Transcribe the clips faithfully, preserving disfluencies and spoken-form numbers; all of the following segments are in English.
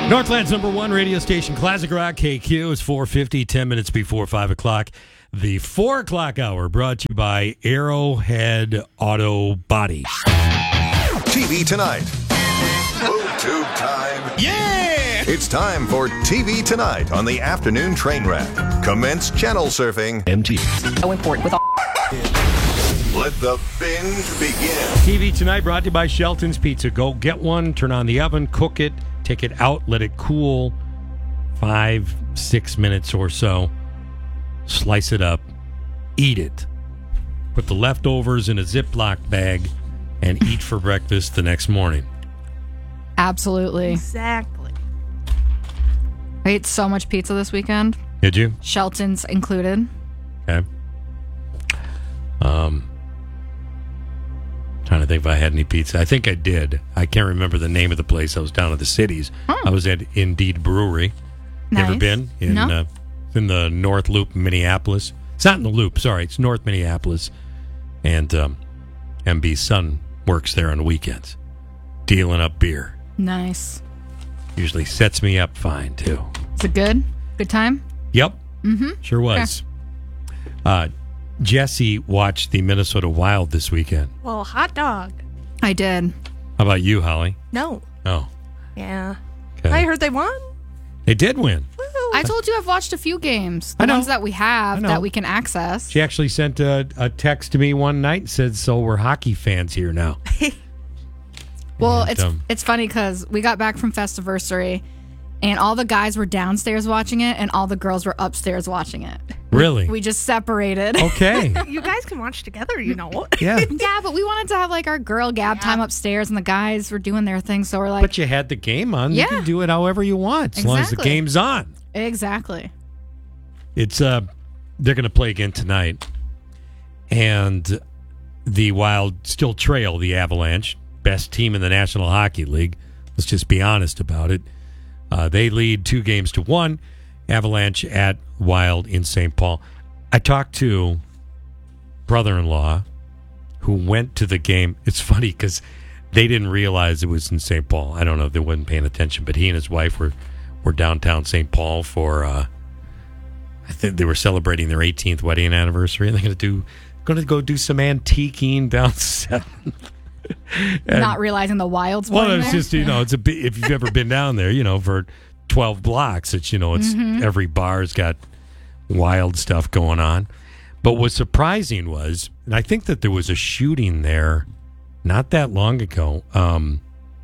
Northland's number one radio station, Classic Rock K Q. It's four fifty, ten minutes before five o'clock. The four o'clock hour brought to you by Arrowhead Auto Body. T V Tonight. BoobTube time. Yeah! It's time for T V Tonight on the afternoon train wreck. Commence channel surfing. M T. Go import with all. Let the binge begin. T V Tonight brought to you by Shelton's Pizza. Go get one, turn on the oven, cook it, take it out, let it cool five, six minutes or so. Slice it up, eat it. Put the leftovers in a Ziploc bag and eat for breakfast the next morning. Absolutely. Exactly. I ate so much pizza this weekend. Did you? Shelton's included. Okay. Um, trying to think if I had any pizza. I think I did. I can't remember the name of the place. I was down at the cities. Oh. I was at Indeed Brewery. Nice. Ever been? In, No. uh, in the North Loop, Minneapolis. It's not in the Loop, sorry. It's North Minneapolis. And um, M B's son works there on weekends, dealing up beer. Nice. Usually sets me up fine, too. Is it good? Good time? Yep. Mm-hmm. Sure was. Uh, Jesse watched the Minnesota Wild this weekend. Well, hot dog. I did. How about you, Holly? No. Oh, Yeah. okay. I heard they won. They did win. Woo. I told you I've watched a few games. The I know. ones that we I have know. that we can access. She actually sent a, a text to me one night and said, so we're hockey fans here now. Well, And, it's um, it's funny because we got back from Festiversary, and all the guys were downstairs watching it, and all the girls were upstairs watching it. Really? We just separated. Okay. You guys can watch together, you know. Yeah. Yeah, but we wanted to have like our girl gab time upstairs, and the guys were doing their thing. So we're like, But you had the game on. You Yeah. can do it however you want as long as the Exactly. game's on. exactly. It's uh, they're going to play again tonight, and the Wild still trail the Avalanche, best team in the National Hockey League. Let's just be honest about it. Uh, they lead two games to one. Avalanche at Wild in Saint Paul. I talked to brother-in-law who went to the game. It's funny because they didn't realize it was in Saint Paul. I don't know if they wasn't paying attention, but he and his wife were were downtown Saint Paul for. Uh, I think they were celebrating their eighteenth wedding anniversary, and they're going to do going to go do some antiquing down seventh. And- Not realizing the Wild's well, playing it's there. just you know, it's a bit, if you've ever been down there, you know, for twelve blocks, it's you know, it's every bar's got Wild stuff going on. But what's surprising was, and I think that there was a shooting there not that long ago, um,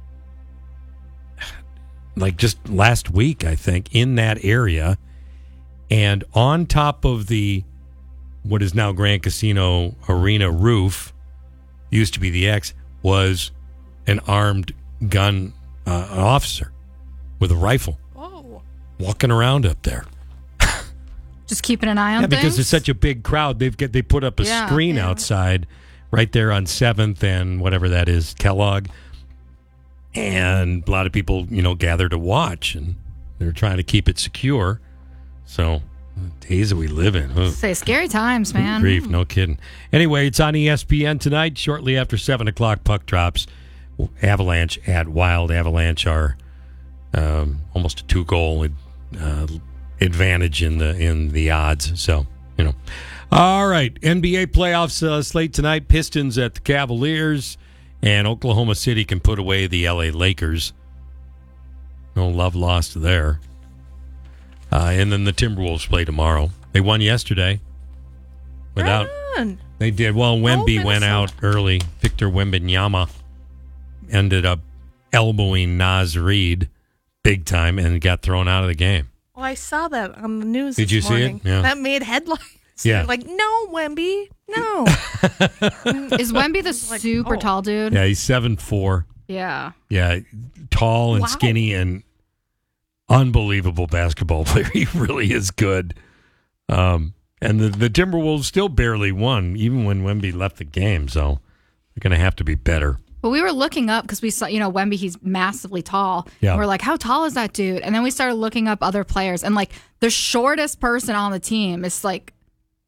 like just last week, I think, in that area, and on top of the what is now Grand Casino Arena roof, used to be the X, was an armed gun uh, an officer with a rifle Whoa. walking around up there. Just keeping an eye on Yeah, because things. it's such a big crowd. They've got they put up a Yeah. screen Yeah. outside, right there on Seventh and whatever that is, Kellogg, and a lot of people, you know, gather to watch, and they're trying to keep it secure. So, the days that we live in. Ugh. Say scary times, man. Grief, no kidding. Anyway, it's on E S P N tonight, shortly after seven o'clock, puck drops. Avalanche at Wild. Avalanche are um, almost a two-goal uh, advantage in the in the odds. So, you know. All right, N B A playoffs uh, slate tonight. Pistons at the Cavaliers, and Oklahoma City can put away the L A Lakers. No love lost there. Uh, and then the Timberwolves play tomorrow. They won yesterday. Without Run. they did well. Wemby Oh, went out Minnesota. early. Victor Wembanyama ended up elbowing Naz Reid big time and got thrown out of the game. Oh, I saw that on the news. Did this you see it? morning. Yeah. That made headlines. Yeah. They're like, no, Wemby, no. Is Wemby the Like, super oh. tall dude? Yeah, he's seven four. Yeah. Yeah, tall and Wow. skinny and unbelievable basketball player. He really is good. Um, and the, the Timberwolves still barely won, even when Wemby left the game. So they're going to have to be better. Well, we were looking up because we saw, you know, Wemby, he's massively tall. Yeah. And we're like, how tall is that dude? And then we started looking up other players. And, like, the shortest person on the team is, like,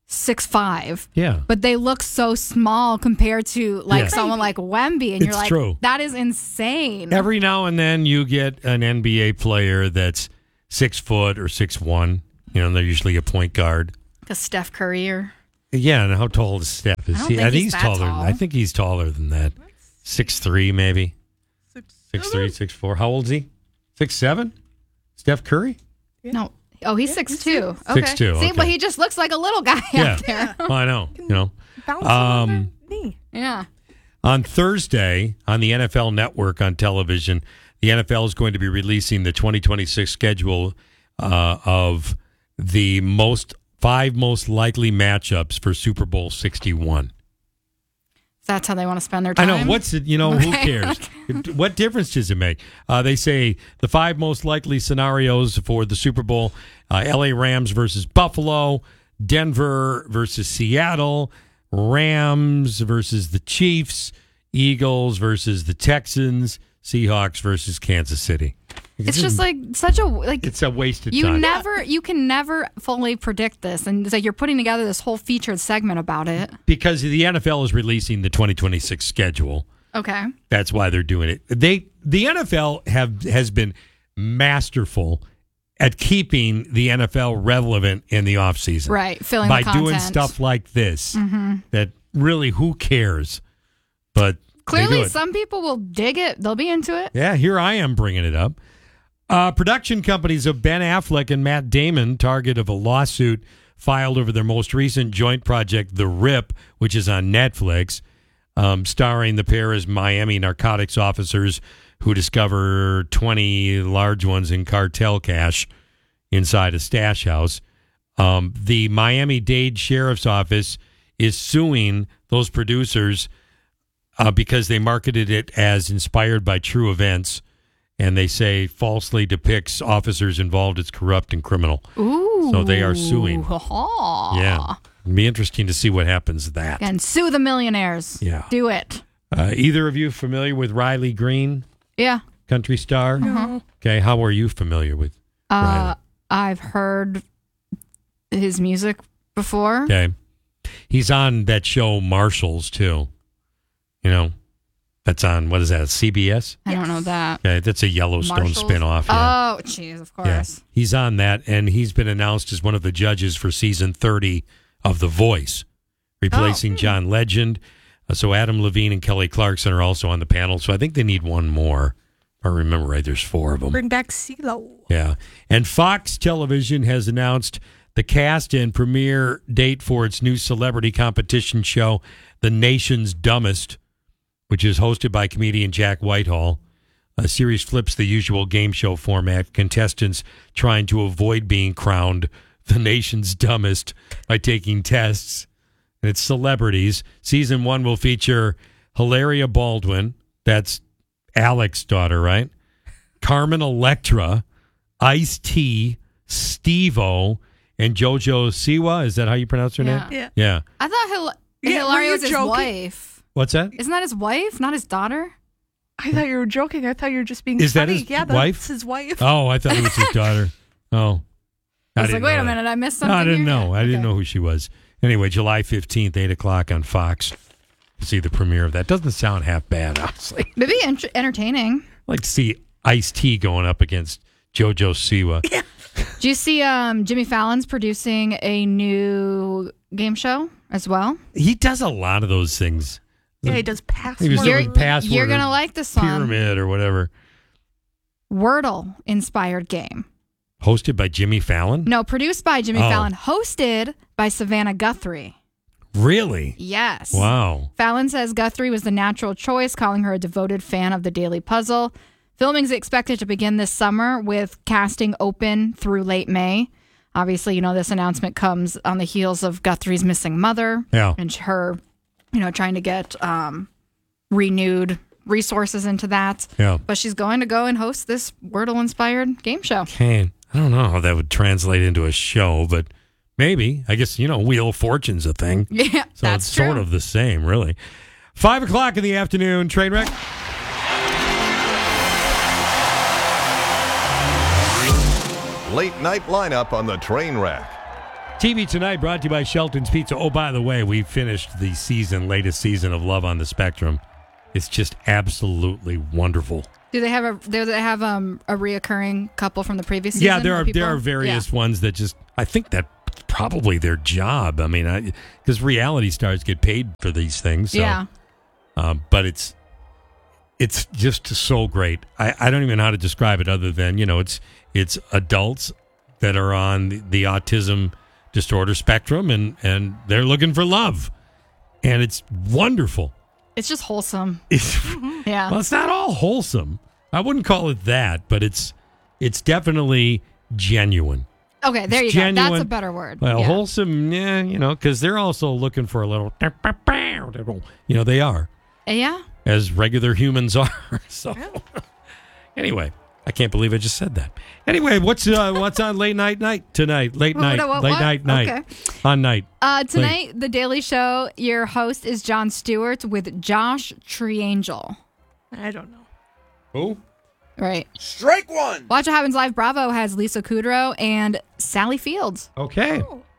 six five. Yeah. But they look so small compared to like Yeah. someone like Wemby, and It's you're like, true. that is insane. Every now and then you get an N B A player that's six foot or six one. You know, they're usually a point guard. Because Steph Curry or Yeah, and how tall is Steph? Is I don't he? think I think he's that taller. tall. I think he's taller than that. Six three, maybe. Six three, six four. How old is he? Six seven. Steph Curry. no. Oh, he's six two. Okay. six two, See, okay. but he just looks like a little guy Yeah. out there. Well, I know. You know. Bounce Um, on their knee. Yeah. On Thursday, on the N F L Network on television, the N F L is going to be releasing the twenty twenty-six schedule uh, of the most five most likely matchups for Super Bowl sixty-one. That's how they want to spend their I time. know. What's it? You know, who Okay, cares? What difference does it make? Uh, they say the five most likely scenarios for the Super Bowl: uh, L A Rams versus Buffalo, Denver versus Seattle, Rams versus the Chiefs, Eagles versus the Texans, Seahawks versus Kansas City. It's just like such a like It's a waste of you time. never you can never fully predict this, and it's like you're putting together this whole featured segment about it. Because the N F L is releasing the twenty twenty-six schedule. Okay. That's why they're doing it. They the N F L have has been masterful at keeping the N F L relevant in the offseason. Right, filling by the content. doing stuff like this that really who cares? But they do Clearly, it. some people will dig it. They'll be into it. Yeah, here I am bringing it up. Uh, production companies of Ben Affleck and Matt Damon, target of a lawsuit filed over their most recent joint project, The Rip, which is on Netflix, um, starring the pair as Miami narcotics officers who discover twenty large ones in cartel cash inside a stash house. Um, the Miami-Dade Sheriff's Office is suing those producers uh, because they marketed it as inspired by true events. And they say falsely depicts officers involved as corrupt and criminal. Ooh. So they are suing. Ha-ha. Yeah. It'd be interesting to see what happens to that. And sue the millionaires. Yeah. Do it. Uh, either of you familiar with Riley Green, Yeah. country star? No. Okay. How are you familiar with Uh, Riley? I've heard his music before. Okay. He's on that show Marshalls, too. You know, that's on, what is that, C B S? I don't know that. Okay. That's a Yellowstone Marshalls? spinoff. Yeah. Oh, jeez, of Yeah. course. He's on that, and he's been announced as one of the judges for season thirty of The Voice, replacing Oh. John Legend. Uh, so Adam Levine and Kelly Clarkson are also on the panel. So I think they need one more. If I remember right, there's four of them. Bring back CeeLo. Yeah. And Fox Television has announced the cast and premiere date for its new celebrity competition show, The Nation's Dumbest, which is hosted by comedian Jack Whitehall. A series flips the usual game show format, contestants trying to avoid being crowned the nation's dumbest by taking tests. And it's celebrities. Season one will feature Hilaria Baldwin. That's Alex's daughter, right? Carmen Electra, Ice-T, Steve-O, and JoJo Siwa. Is that how you pronounce her Yeah. name? Yeah. Yeah. I thought Hil- Yeah, were Hilaria you was his joking? wife. What's that? Isn't that his wife, not his daughter? I thought you were joking. I thought you were just being Is that funny. his yeah, wife? that's his wife. Oh, I thought it was his daughter. Oh. I was didn't like, wait know a that. minute, I missed No, something. I didn't here? know. I didn't Okay. know who she was. Anyway, July fifteenth, eight o'clock on Fox. See the premiere of that. Doesn't sound half bad, honestly. Maybe ent- entertaining. I'd like to see Ice-T going up against JoJo Siwa. Do you see um, Jimmy Fallon's producing a new game show as well? He does a lot of those things. Yeah, he does passwords. He was You're, doing password. you're or going to like this one. Pyramid or whatever. Wordle inspired game. Hosted by Jimmy Fallon? No, produced by Jimmy Oh. Fallon, hosted by Savannah Guthrie. Really? Yes. Wow. Fallon says Guthrie was the natural choice, calling her a devoted fan of the Daily Puzzle. Filming is expected to begin this summer with casting open through late May. Obviously, you know, this announcement comes on the heels of Guthrie's missing mother Yeah. and her, you know, trying to get um, renewed resources into that. Yeah. But she's going to go and host this Wordle-inspired game show. Okay. I don't know how that would translate into a show, but maybe. I guess, you know, Wheel of Fortune's a thing. Yeah, So that's it's true. sort of the same, really. Five o'clock in the afternoon, train wreck. Late night lineup on the train wreck. T V Tonight brought to you by Shelton's Pizza. Oh, by the way, we finished the season, latest season of Love on the Spectrum. It's just absolutely wonderful. Do they have a do they have um, a reoccurring couple from the previous season? Yeah, there are people? there are various yeah. ones that just, I think that's probably their job. I mean, because reality stars get paid for these things. So, yeah. Um, but it's it's just so great. I, I don't even know how to describe it other than, you know, it's it's adults that are on the, the autism disorder spectrum, and, and they're looking for love. And it's wonderful. It's just wholesome. It's, Yeah. Well, it's not all wholesome. I wouldn't call it that, but it's it's definitely genuine. Okay, there It's you genuine. go. That's a better word. Well, yeah. wholesome, yeah, you know, because they're also looking for a little, you know, they are, Yeah. as regular humans are. So, anyway, I can't believe I just said that. Anyway, what's uh, what's on late night night tonight? Late What- night, what- late what? night night Okay. on night. Uh, tonight, The Daily Show, your host is Jon Stewart with Josh Triangel. I don't know. Who? Right. Strike one. Watch What Happens Live Bravo has Lisa Kudrow and Sally Fields. Okay.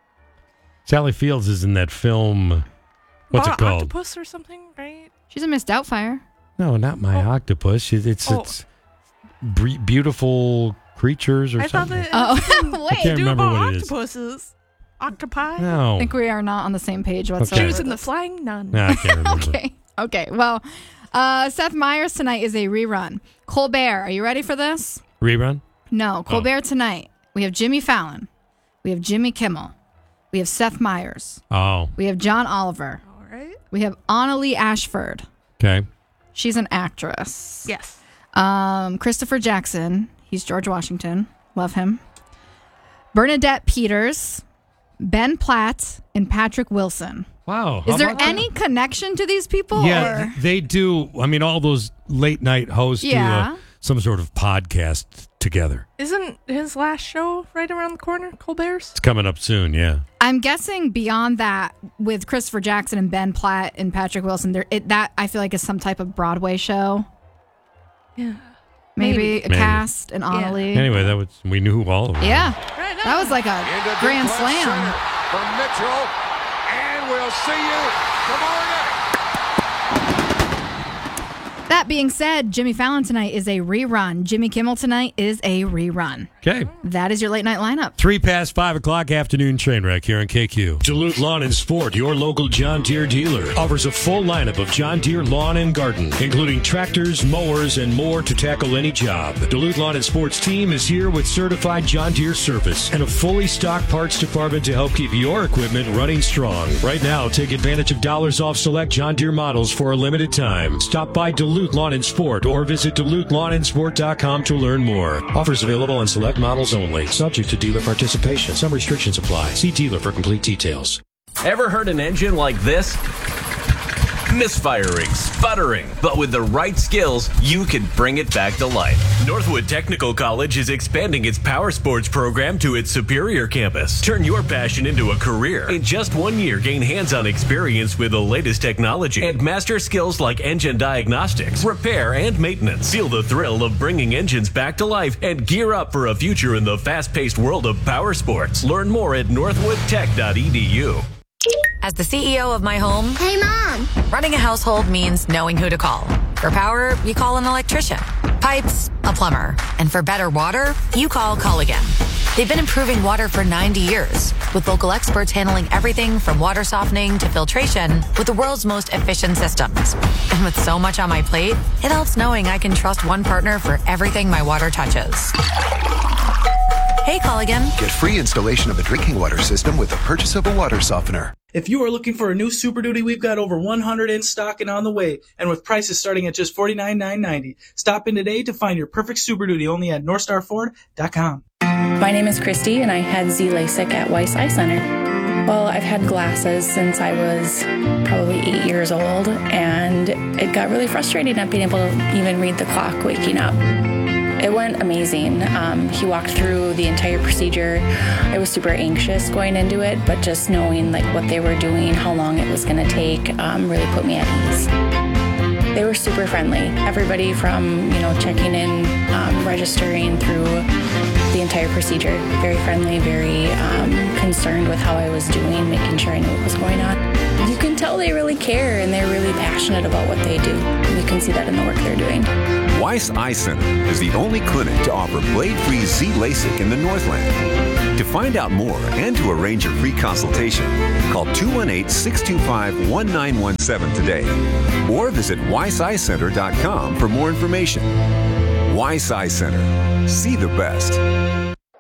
Sally Fields is in that film. What's Oh, it called? Octopus or something, right? She's a Miss Doubtfire. No, not My Oh. Octopus. It's it's, Oh. it's bre- beautiful creatures or I thought something. that Oh, I wait. can't do remember about what it is. octopuses. Octopi? No. I think we are not on the same page She whatsoever. was in the Flying Nun. No, I can't remember. Okay. Okay. Well, uh, Seth Meyers tonight is a rerun. Colbert, are you ready for this? Rerun? No. Colbert tonight. We have Jimmy Fallon. We have Jimmy Kimmel. We have Seth Meyers. Oh, We have John Oliver. All right. We have Annalee Ashford. okay. She's an actress. Yes. Um, Christopher Jackson. He's George Washington. Love him. Bernadette Peters, Ben Platt, and Patrick Wilson. Wow. Is how there about that? any connection to these people? Yeah, or? they do. I mean, all those late night hosts Yeah. do uh, some sort of podcast together. Isn't his last show right around the corner, Colbert's? It's coming up soon, yeah. I'm guessing beyond that, with Christopher Jackson and Ben Platt and Patrick Wilson, there it, that I feel like is some type of Broadway show. Yeah. Maybe, a Maybe. cast and Annalee. Anyway, that was we knew all of them. Yeah, Right that was like a Into deep grand left slam. center from Mitchell. And we'll see you tomorrow night. That being said, Jimmy Fallon tonight is a rerun. Jimmy Kimmel tonight is a rerun. Okay. That is your late night lineup. Three past five o'clock afternoon train wreck here on K Q. Duluth Lawn and Sport, your local John Deere dealer, offers a full lineup of John Deere lawn and garden, including tractors, mowers, and more to tackle any job. The Duluth Lawn and Sports team is here with certified John Deere service and a fully stocked parts department to help keep your equipment running strong. Right now, take advantage of dollars off select John Deere models for a limited time. Stop by Duluth Lawn and Sport or visit Duluth Lawn and Sport dot com to learn more. Offers available on select models only. Subject to dealer participation. Some restrictions apply. See dealer for complete details. Ever heard an engine like this? Misfiring, sputtering, but with the right skills, you could bring it back to life. Northwood Technical College is expanding its power sports program to its Superior campus. Turn your passion into a career. In just one year, gain hands-on experience with the latest technology and master skills like engine diagnostics, repair, and maintenance. Feel the thrill of bringing engines back to life and gear up for a future in the fast-paced world of power sports. Learn more at northwood tech dot e d u. As the C E O of my home, Hey, Mom. running a household means knowing who to call. For power, you call an electrician. Pipes, a plumber. And for better water, you call Culligan. They've been improving water for ninety years, with local experts handling everything from water softening to filtration with the world's most efficient systems. And with so much on my plate, it helps knowing I can trust one partner for everything my water touches. Hey, Culligan. Get free installation of a drinking water system with the purchase of a water softener. If you are looking for a new Super Duty, we've got over one hundred in stock and on the way, and with prices starting at just forty-nine thousand nine hundred ninety dollars. Stop in today to find your perfect Super Duty only at north star ford dot com. My name is Christy, and I head Z LASIK at Weiss Eye Center. Well, I've had glasses since I was probably eight years old, and it got really frustrating not being able to even read the clock waking up. It went amazing. Um, he walked through the entire procedure. I was super anxious going into it, but just knowing like what they were doing, how long it was going to take, um, really put me at ease. They were super friendly. Everybody from, you know, checking in, um, registering through the entire procedure. Very friendly, very um, concerned with how I was doing, making sure I knew what was going on. You can tell they really care and they're really passionate about what they do. You can see that in the work they're doing. Weiss Eye Center is the only clinic to offer blade-free Z LASIK in the Northland. To find out more and to arrange a free consultation, call two one eight, six two five, one nine one seven today or visit weiss eye center dot com for more information. Weiss Eye Center. See the best.